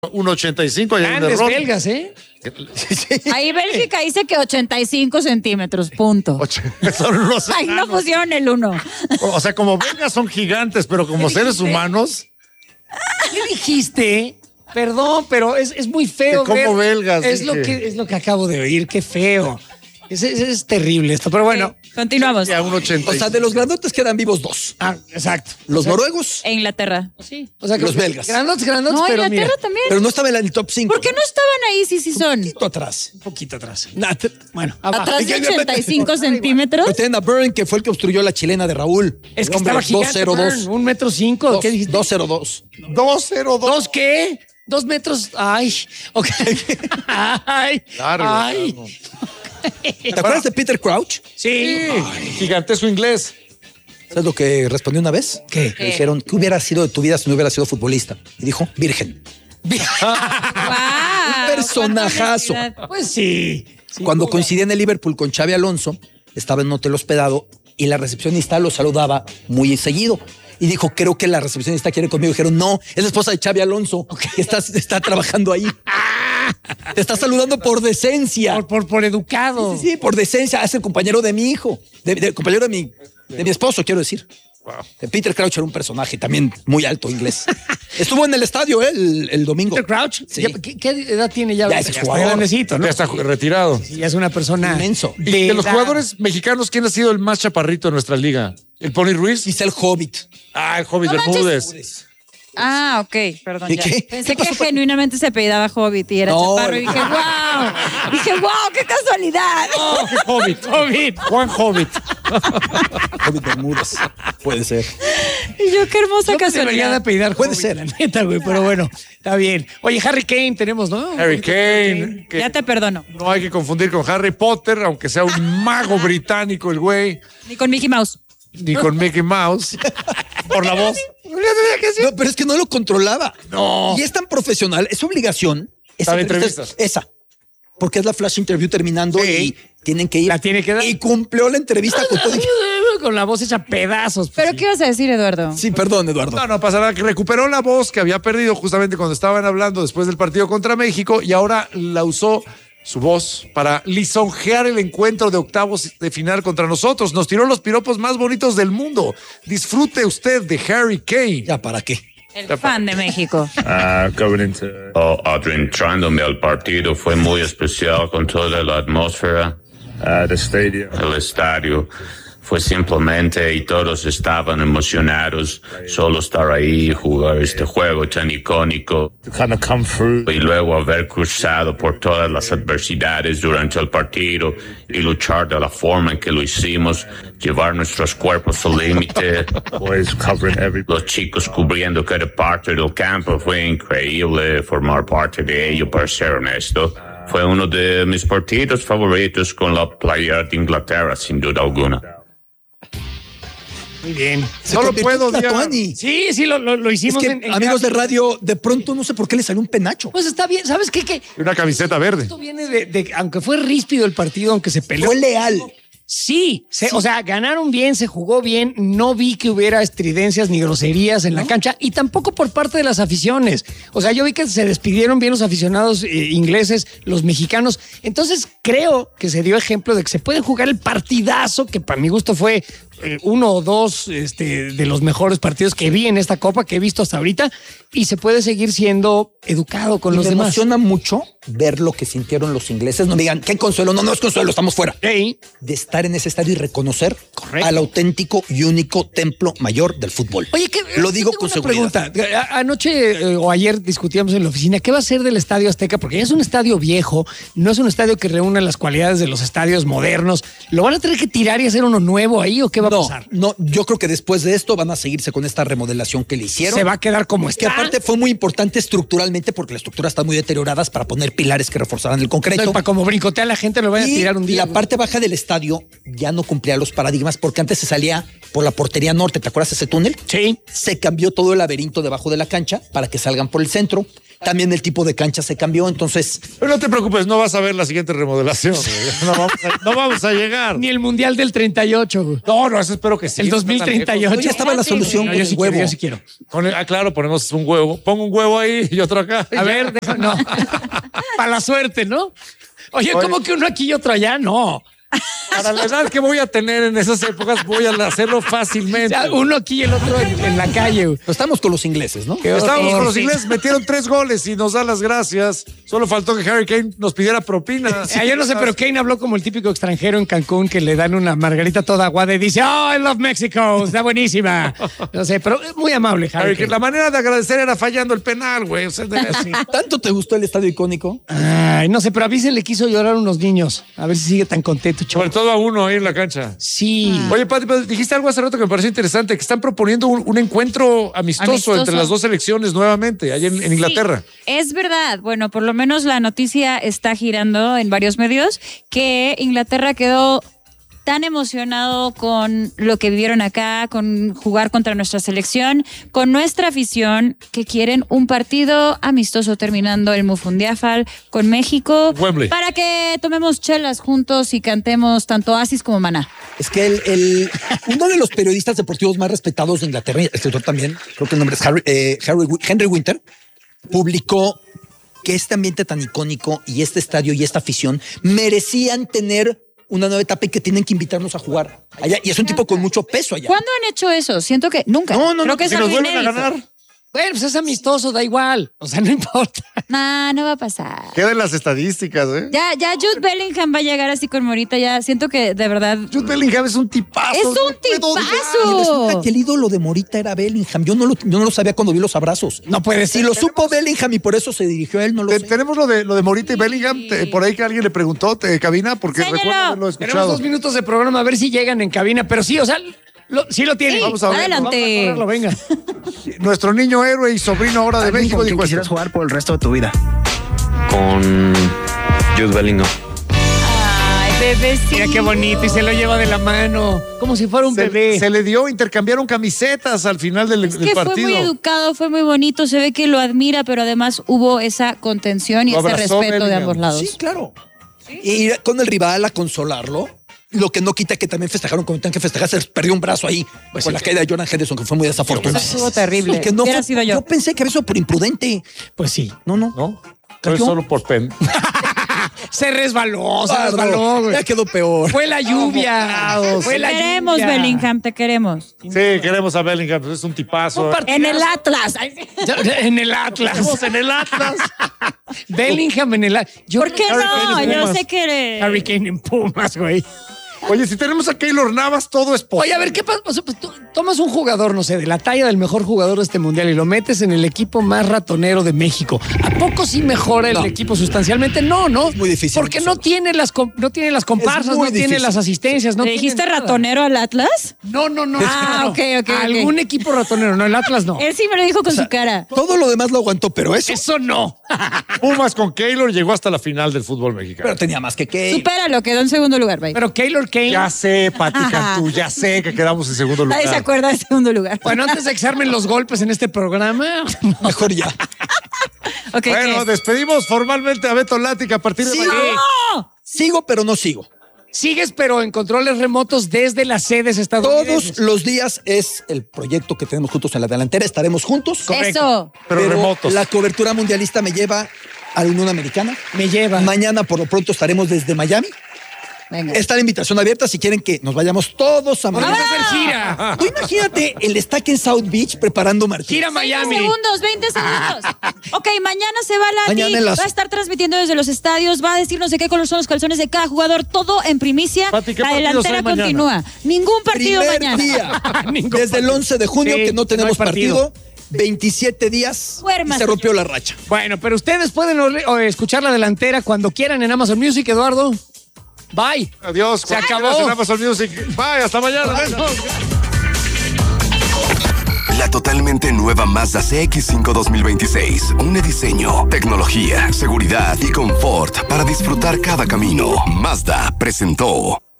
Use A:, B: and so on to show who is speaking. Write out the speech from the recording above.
A: 1.85 y hay un
B: Grandes
A: error.
B: belgas, ¿eh?
C: Ahí Bélgica dice que 85 centímetros, punto.
A: Son unos
C: Ahí no
A: enanos.
C: pusieron el 1.
A: O sea, como belgas son gigantes, pero como seres humanos,
B: ¿Qué dijiste? Perdón, pero es muy feo.
A: Que como
B: ver.
A: belgas,
B: Es
A: dije.
B: lo que acabo de oír, qué feo. Es terrible esto, pero bueno.
C: Continuamos.
A: ya 1.85.
D: O sea, de los grandotes quedan vivos dos.
B: Ah, exacto.
D: Los noruegos,
C: E Inglaterra.
B: Sí. O sea, que
D: Los belgas.
B: Grandotes,
C: No,
B: pero mira.
C: Inglaterra también.
D: pero no estaba en el top 5.
C: ¿Por qué no estaban ahí? Sí son.
D: Un poquito atrás.
B: Un poquito atrás. Bueno, abajo.
C: Atrás de 85 centímetros.
D: Pero tienen a Byrne, que fue el que obstruyó la chilena de Raúl.
B: Es que
D: El hombre,
B: estaba gigante.
D: 2.02.
B: 1.5 m. ¿Qué dijiste?
D: 2.02.
A: 2.02.
B: ¿Dos qué? 2 metros. Ay. Ok. Ay.
A: Largo,
B: Ay.
A: largo.
D: ¿Te acuerdas de Peter Crouch?
B: Sí.
A: Gigantesco inglés.
D: ¿Sabes lo que respondió una vez?
B: ¿Qué?
D: Le dijeron, ¿qué hubiera sido de tu vida si no hubiera sido futbolista? Y dijo, virgen.
C: ¡Guau!
D: Un personajazo.
C: ¡Cuánta honestidad!
B: Pues sí. Sí,
D: Cuando
B: juega.
D: coincidía en el Liverpool con Xavi Alonso, estaba en un hotel hospedado y la recepcionista lo saludaba muy seguido. Y dijo, creo que la recepcionista quiere conmigo. Dijeron, no, es la esposa de Xavi Alonso, que está trabajando ahí. Te está saludando por decencia.
B: Por educado.
D: Sí, por decencia. Es el compañero de mi hijo, compañero de mi esposo, quiero decir. Peter Crouch era un personaje también muy alto inglés. Estuvo en el estadio el domingo.
B: Peter Crouch.
D: Sí.
B: ¿Qué edad tiene ya?
D: Ya es
B: está
D: jugador.
B: grandecito, ¿no?
A: Ya está retirado.
B: Sí, ya es una persona
D: Inmenso.
A: Y de los
B: edad.
A: jugadores mexicanos, ¿quién ha sido el más chaparrito de nuestra liga? ¿El Pony Ruiz?
D: Dice el Hobbit.
A: Ah, el Hobbit
C: No
A: Bermúdez.
C: Ah, ok, perdón.
D: ¿Y
C: Ya.
D: qué?
C: Pensé que genuinamente se apellidaba Hobbit y era
D: No,
C: chaparro. Y dije, wow. Dije, wow, qué casualidad.
A: Hobbit. Hobbit. Juan Hobbit.
D: Hobbit Bermúdez. Puede ser.
C: Y yo, qué hermosa
B: Yo me debería de
C: casualidad.
B: apellidar
D: Puede
B: Hobbit,
D: ser.
B: la neta, güey, pero bueno, está bien. Oye, Harry Kane tenemos, ¿no?
A: Harry Kane. Que
C: Ya te perdono.
A: no hay que confundir con Harry Potter, aunque sea un mago británico el güey,
C: Ni con Mickey Mouse.
A: ni con Mickey Mouse. Por la voz.
D: No, pero es que no lo controlaba.
A: No.
D: Y es tan profesional, es obligación. Esa
A: Dar
D: entrevista
A: entrevistas.
D: esa. Porque es la flash interview terminando
A: Sí.
D: y tienen que ir.
B: La tiene que dar.
D: Y cumplió la entrevista con todo.
B: Con la voz hecha pedazos. pues,
C: ¿Pero
B: sí.
C: qué ibas a decir, Eduardo?
D: Sí, perdón, Eduardo.
A: No pasa nada, que recuperó la voz que había perdido justamente cuando estaban hablando después del partido contra México y ahora la usó su voz para lisonjear el encuentro de octavos de final contra nosotros. Nos tiró los piropos más bonitos del mundo. Disfrute usted de Harry Kane.
D: ¿Ya para qué?
C: El fan de México.
E: Entrándome al partido fue muy especial con toda la atmósfera. El estadio fue simplemente y todos estaban emocionados. Solo estar ahí y jugar este juego tan icónico. Y luego haber cruzado por todas las adversidades durante el partido y luchar de la forma en que lo hicimos, llevar nuestros cuerpos al límite. Los chicos cubriendo cada parte del campo, fue increíble formar parte de ello, para ser honesto. Fue uno de mis partidos favoritos con la playera de Inglaterra, sin duda alguna.
B: Muy bien.
D: Se
A: No lo
D: convirtió
A: puedo
D: en Tlatuani.
B: Sí, lo
D: Es
B: hicimos
D: que,
B: en
D: amigos de
B: cambio.
D: radio, de pronto no sé por qué le salió un penacho.
B: Pues está bien, ¿sabes qué? Que
A: Y una camiseta verde.
B: esto viene aunque fue ríspido el partido, aunque se peleó.
D: Fue leal.
B: Sí, o sea, ganaron bien, se jugó bien, no vi que hubiera estridencias ni groserías en la cancha y tampoco por parte de las aficiones. O sea, yo vi que se despidieron bien los aficionados ingleses, los mexicanos. Entonces creo que se dio ejemplo de que se puede jugar el partidazo, que para mi gusto fue uno o dos de los mejores partidos que vi en esta Copa, que he visto hasta ahorita, y se puede seguir siendo educado con
D: Y
B: los
D: me
B: demás.
D: emociona mucho ver lo que sintieron los ingleses. No me digan, ¿qué consuelo? No es consuelo, estamos fuera.
B: Ey,
D: De estar en ese estadio y reconocer
B: Correcto.
D: al auténtico y único templo mayor del fútbol.
B: Oye,
D: lo digo
B: tengo
D: con
B: una
D: seguridad.
B: pregunta. Anoche o ayer discutíamos en la oficina qué va a ser del Estadio Azteca, porque ya es un estadio viejo, no es un estadio que reúna las cualidades de los estadios modernos. ¿Lo van a tener que tirar y hacer uno nuevo ahí o qué va a pasar?
D: No, yo creo que después de esto van a seguirse con esta remodelación que le hicieron.
B: Se va a quedar como
D: Que
B: está.
D: aparte fue muy importante estructuralmente porque la estructura está muy deteriorada para poner poner pilares que reforzaran el concreto.
B: Para como brincotea la gente lo van a
D: Y
B: tirar un día.
D: la parte baja del estadio ya no cumplía los paradigmas porque antes se salía por la portería norte. ¿Te acuerdas ese túnel?
B: Sí.
D: Se cambió todo el laberinto debajo de la cancha para que salgan por el centro. También el tipo de cancha se cambió, entonces...
A: Pero no te preocupes, no vas a ver la siguiente remodelación. No vamos a llegar.
B: Ni el Mundial del 38. Güey.
A: No, eso espero que sí.
B: El 2038.
D: No, ya estaba la solución
B: No,
D: con
B: yo
D: el
B: sí
D: huevo.
B: quiero, yo sí quiero.
A: Claro, ponemos un huevo. Pongo un huevo ahí y otro acá.
B: A ver, no. Para la suerte, ¿no? Oye, ¿cómo que uno aquí y otro allá? No.
A: Para la edad que voy a tener en esas épocas, voy a hacerlo
B: O
A: fácilmente.
B: sea, uno aquí y el otro en la calle. Güey.
D: Pero estamos con los ingleses, ¿no?
A: Estábamos con los
B: Sí.
A: ingleses, metieron 3 goles y nos da las gracias. Solo faltó que Harry Kane nos pidiera propina.
B: Yo no sé, pero Kane habló como el típico extranjero en Cancún que le dan una margarita toda aguada y dice, oh, I love Mexico, está buenísima. No sé, pero es muy amable, Harry
A: Harry Kane,
B: Kane.
A: la manera de agradecer era fallando el penal, güey. O sea, sí.
D: ¿Tanto te gustó el estadio icónico?
B: Ay, no sé, pero a Vicen le quiso llorar unos niños. A ver si sigue tan contento,
A: Sobre
B: chaval.
A: todo a uno ahí en la cancha.
B: Sí.
A: Oye, Pati, dijiste algo hace rato que me pareció interesante, que están proponiendo un encuentro amistoso entre las dos selecciones nuevamente, allá en Inglaterra.
C: Sí, es verdad. Bueno, por lo menos la noticia está girando en varios medios que Inglaterra quedó tan emocionado con lo que vivieron acá, con jugar contra nuestra selección, con nuestra afición, que quieren un partido amistoso terminando el Mufundiafal con México
A: Wembley.
C: para que tomemos chelas juntos y cantemos tanto Oasis como Maná.
D: Es que uno de los periodistas deportivos más respetados de Inglaterra, escritor también, creo que el nombre es Henry Winter, publicó que este ambiente tan icónico y este estadio y esta afición merecían tener una nueva etapa y que tienen que invitarnos a jugar allá. Y es un tipo con mucho peso allá.
C: ¿Cuándo han hecho eso? Siento que nunca. Creo que es
A: si nos
C: algo
A: vuelven a
C: inédito.
A: ganar,
B: Bueno, pues es amistoso, da igual. O sea, no importa.
C: Nah, no va a pasar.
A: quedan las estadísticas, ¿eh?
C: Ya Jude Bellingham va a llegar así con Morita. Ya siento que de verdad.
A: Jude Bellingham es un tipazo.
C: ¡Es un
D: Y
C: tipazo!
D: resulta que el ídolo de Morita era Bellingham. Yo no lo sabía cuando vi los abrazos.
B: No puede ser.
D: Si lo supo Bellingham y por eso se dirigió a él, no lo sé.
A: Tenemos lo de Morita y Bellingham, por ahí que alguien le preguntó, cabina, porque
C: Séñalo.
A: recuerdo haberlo
B: Tenemos
A: escuchado.
B: 2 minutos de programa, a ver si llegan en cabina. Pero sí, o sea, sí lo tienen.
C: Sí,
A: Vamos a ver,
C: adelante.
B: Vamos a correrlo, venga.
A: Nuestro niño héroe y sobrino ahora de
F: ¿Alguien
A: México
F: con quien
A: dijo
F: quisieras
A: esto.
F: jugar por el resto de tu vida?
E: Con Jude Bellingham.
C: Ay, bebecito.
B: Mira qué bonito y se lo lleva de la mano, como si fuera un bebé.
A: Se le dio, intercambiaron camisetas al final del
C: Es que fue
A: partido.
C: muy educado, fue muy bonito, se ve que lo admira, pero además hubo esa contención y
A: Lo
C: ese
A: abrazó
C: respeto de
A: Bellingham.
C: ambos lados.
D: Sí, claro. Y ir con el rival a consolarlo. Lo que no quita que también festejaron como tenían que festejar. Se les perdió un brazo ahí con la caída de Jonathan Henderson, que fue muy desafortunado.
C: Eso estuvo terrible.
D: Y que no
C: Hubiera
D: fue-
C: sido yo.
D: pensé que había sido por imprudente.
B: Pues sí.
D: No.
A: ¿No? Fue
D: ¿Cayó?
A: solo por pen.
B: Se resbaló,
D: Pardo,
B: güey.
D: ya quedó peor.
B: Fue la lluvia. Fue
C: Te
B: la
C: queremos,
B: lluvia.
C: Bellingham, te queremos.
A: Sí, queremos a Bellingham, pues es un tipazo.
C: En el Atlas. Ay, sí.
B: En el Atlas.
A: Estamos en el Atlas.
B: Bellingham en el Atlas.
C: ¿Por qué
A: Harry
C: no?
A: Kane en
C: Yo
A: Pumas.
C: sé que...
B: Harry Kane en Pumas, güey.
A: Oye, si tenemos a Keylor Navas, todo es posible.
B: Oye, a ver, ¿qué pasa? O sea, pues, tú tomas un jugador, no sé, de la talla del mejor jugador de este mundial y lo metes en el equipo más ratonero de México. ¿A poco sí mejora el
D: No.
B: equipo sustancialmente? No, no.
D: Es muy difícil.
B: Porque no tiene las comparsas,
D: muy
B: no tiene
D: difícil.
B: las asistencias. No
C: ¿Le
B: tiene
C: dijiste
B: nada.
C: ratonero al Atlas?
B: No.
C: Ah,
B: no.
C: ok.
B: Algún equipo ratonero, no, el Atlas no.
C: Él sí me lo dijo con su cara.
D: Todo lo demás lo aguantó, pero eso.
B: Eso no.
A: Pumas con Keylor llegó hasta la final del fútbol mexicano.
D: Pero tenía más que.
C: Supéralo, quedó en segundo lugar, bye.
B: Pero Keylor Kane.
A: Ya sé, Pati Cantú, ya sé que quedamos en segundo lugar.
C: Nadie se acuerda de segundo lugar.
B: Bueno, antes de que se armen los golpes en este programa.
D: Mejor ya.
C: Ok,
A: Bueno,
C: ¿qué?
A: despedimos formalmente a Beto Lática a partir de
D: Sí.
A: mañana.
C: ¡No!
D: Sigo, pero no sigo.
B: Sigues, pero en controles remotos desde las sedes estadounidenses.
D: Todos los días es el proyecto que tenemos juntos en la delantera. Estaremos juntos.
C: Eso.
A: Pero remotos.
D: La cobertura mundialista me lleva a la Unión Americana.
B: Me lleva.
D: Mañana, por lo pronto, estaremos desde Miami.
C: Venga.
D: Está la invitación abierta si quieren que nos vayamos todos a
B: Vamos
D: Miami.
B: a hacer gira.
D: Tú imagínate el destaque en South Beach preparando Martín.
B: Gira
C: 20
B: Miami.
C: segundos, 20 segundos. Ok, mañana se va
D: Mañana
C: Lati,
D: en las-
C: va a estar transmitiendo desde los estadios, va a decir no sé qué color son los calzones de cada jugador, todo en primicia.
A: Pati, ¿qué
C: La
A: partidos
C: delantera
A: hay mañana?
C: continúa. Ningún partido
D: Primer
C: mañana.
D: día.
B: Ningún
D: Desde el
B: partido.
D: 11 de junio
B: Sí,
D: que no tenemos
B: no hay partido.
D: partido. 27 días y
C: Duérmase.
D: se rompió la racha.
B: Bueno, pero ustedes pueden escuchar la delantera cuando quieran en Amazon Music, Eduardo. Bye.
A: Adiós.
B: Se acabó.
A: En Amazon Music. Bye, hasta mañana. Besos.
F: La totalmente nueva Mazda CX-5 2026. Un diseño, tecnología, seguridad y confort para disfrutar cada camino. Mazda presentó.